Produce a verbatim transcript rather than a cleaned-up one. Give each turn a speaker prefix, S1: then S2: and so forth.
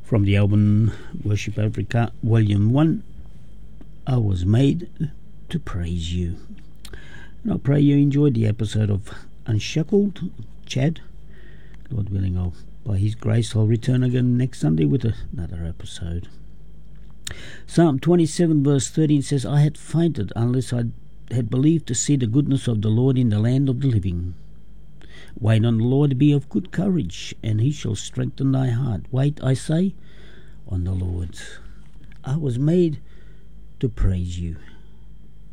S1: From the album Worship Africa, Volume one, I was made to praise you. And I pray you enjoyed the episode of Unshackled, Chad. Lord willing, I'll, by His grace, I'll return again next Sunday with another episode. Psalm twenty-seven verse thirteen says, I had fainted unless I had believed to see the goodness of the Lord in the land of the living. Wait on the Lord, be of good courage, and He shall strengthen thy heart. Wait, I say, on the Lord. I was made to praise you.